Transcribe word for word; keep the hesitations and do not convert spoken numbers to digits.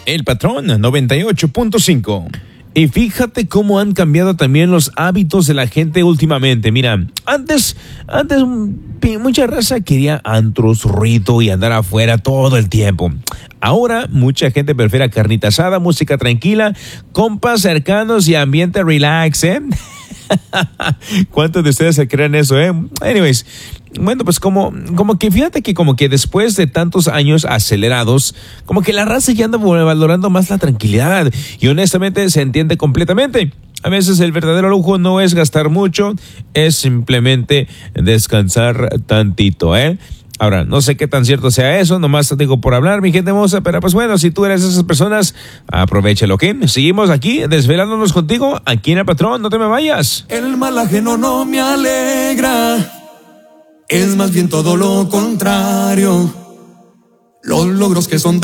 El Patrón noventa y ocho punto cinco. Y fíjate cómo han cambiado también los hábitos de la gente últimamente. Mira, antes, antes mucha raza quería antros, ruido y andar afuera todo el tiempo. Ahora mucha gente prefiere carnita asada, música tranquila, compas cercanos y ambiente relax, ¿eh? ¿Cuántos de ustedes se creen eso, eh? Anyways, bueno, pues como, como que fíjate que como que después de tantos años acelerados, como que la raza ya anda valorando más la tranquilidad y honestamente se entiende completamente. A veces el verdadero lujo no es gastar mucho, es simplemente descansar tantito, ¿eh? Ahora, no sé qué tan cierto sea eso, nomás te digo por hablar, mi gente hermosa, pero pues bueno, si tú eres de esas personas, aprovechalo, ¿ok? Seguimos aquí, desvelándonos contigo, aquí en El Patrón, no te me vayas. El mal ajeno no me alegra, es más bien todo lo contrario. Los logros que son de